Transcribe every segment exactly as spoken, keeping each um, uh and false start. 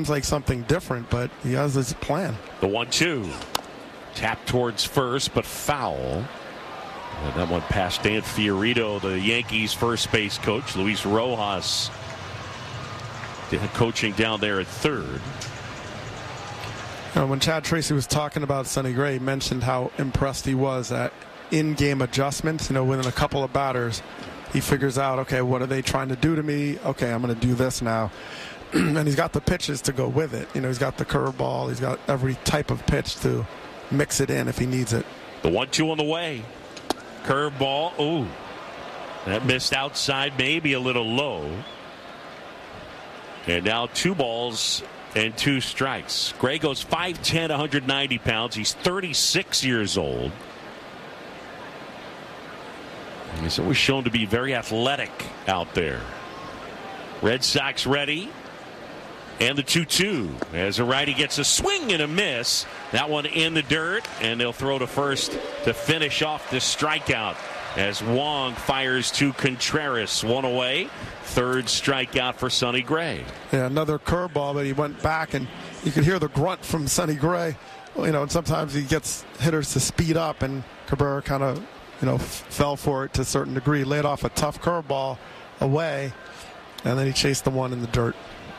seems like something different, but he has his plan. The one two. Tap towards first, but foul. And that one past Dan Fiorito, the Yankees first base coach. Luis Rojas coaching down there at third. You know, when Chad Tracy was talking about Sonny Gray, he mentioned how impressed he was at in-game adjustments. You know, within a couple of batters, he figures out, okay, what are they trying to do to me? Okay, I'm going to do this now. And he's got the pitches to go with it. You know, he's got the curveball. He's got every type of pitch to mix it in if he needs it. The one two on the way. Curveball. Ooh. That missed outside, maybe a little low. And now two balls and two strikes. Gray goes five ten, one hundred ninety pounds. He's thirty-six years old. And he's always shown to be very athletic out there. Red Sox ready. And the two two as a righty gets a swing and a miss. That one in the dirt, and they'll throw to first to finish off this strikeout as Wong fires to Contreras. One away. Third strikeout for Sonny Gray. Yeah, another curveball, but he went back, and you could hear the grunt from Sonny Gray. Well, you know, and sometimes he gets hitters to speed up, and Cabrera kind of, you know, f- fell for it to a certain degree. Laid off a tough curveball away, and then he chased the one in the dirt.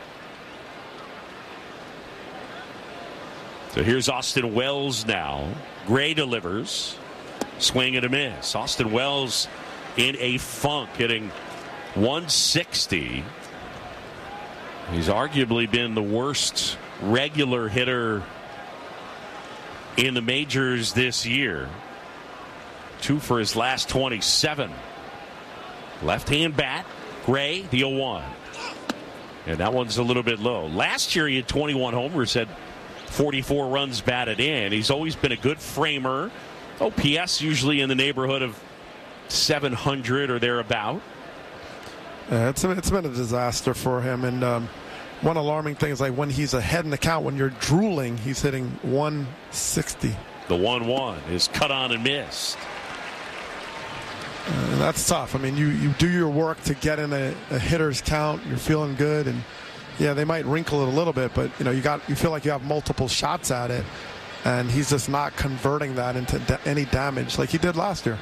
So here's Austin Wells now. Gray delivers. Swing and a miss. Austin Wells in a funk, hitting one sixty. He's arguably been the worst regular hitter in the majors this year. Two for his last twenty-seven. Left-hand bat. Gray, the oh one. And that one's a little bit low. Last year he had twenty-one homers, had forty-four runs batted in. He's always been a good framer. O P S usually in the neighborhood of seven hundred or thereabout. Yeah, it's, it's been a disaster for him. And um, one alarming thing is, like, when he's ahead in the count, when you're drooling, he's hitting one sixty. The one one is cut on and missed. Uh, and that's tough. I mean, you, you do your work to get in a, a hitter's count. You're feeling good, and yeah, they might wrinkle it a little bit, but you know, you got you feel like you have multiple shots at it, and he's just not converting that into da- any damage like he did last year.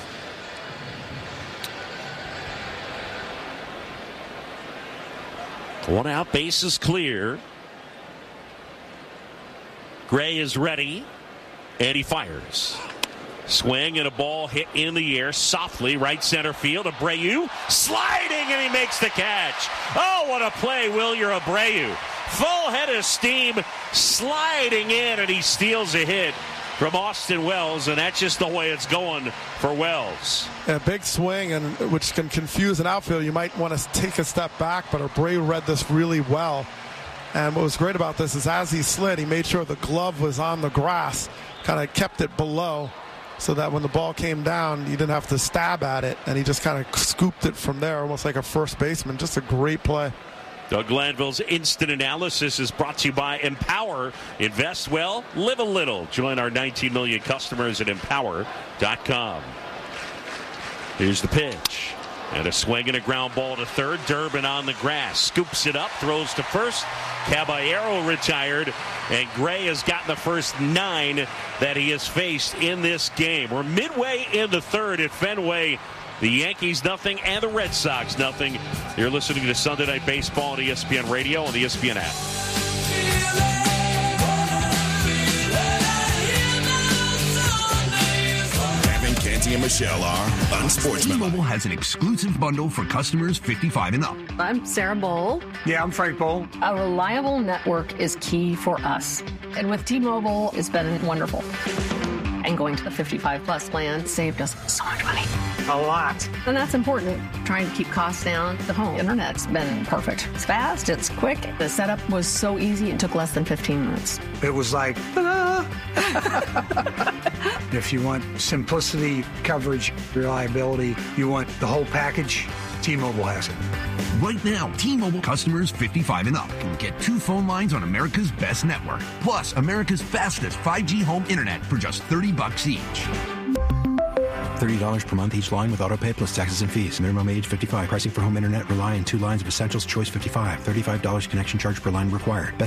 One out, base is clear. Gray is ready, and he fires. Swing and a ball hit in the air softly, right center field. Abreu sliding, and he makes the catch. Oh, what a play, Wilyer Abreu. Full head of steam, sliding in, and he steals a hit from Austin Wells, and that's just the way it's going for Wells. A big swing, and which can confuse an outfield. You might want to take a step back, but Abreu read this really well. And what was great about this is as he slid, he made sure the glove was on the grass, kind of kept it below, so that when the ball came down, you didn't have to stab at it, and he just kind of scooped it from there, almost like a first baseman. Just a great play. Doug Glanville's instant analysis is brought to you by Empower. Invest well, live a little. Join our nineteen million customers at empower dot com. Here's the pitch. And a swing and a ground ball to third. Durbin on the grass. Scoops it up, throws to first. Caballero retired. And Gray has gotten the first nine that he has faced in this game. We're midway in the third at Fenway. The Yankees nothing and the Red Sox nothing. You're listening to Sunday Night Baseball on E S P N Radio and the E S P N app. Kevin, Canty, and Michelle are unsportsmanlike. T-Mobile has an exclusive bundle for customers fifty-five and up. I'm Sarah Bowl. Yeah, I'm Frank Bowl. A reliable network is key for us. And with T-Mobile, it's been wonderful. And going to the fifty-five plus plan saved us so much money. A lot. And that's important. Trying to keep costs down. The home internet's been perfect. It's fast, it's quick. The setup was so easy, it took less than fifteen minutes. It was like, ta-da! If you want simplicity, coverage, reliability, you want the whole package, T-Mobile has it. Right now, T-Mobile customers fifty-five and up can get two phone lines on America's best network, plus America's fastest five G home internet for just thirty bucks each. thirty dollars per month each line with autopay plus taxes and fees. Minimum age fifty-five. Pricing for home internet rely on two lines of Essentials Choice fifty-five. thirty-five dollars connection charge per line required. Best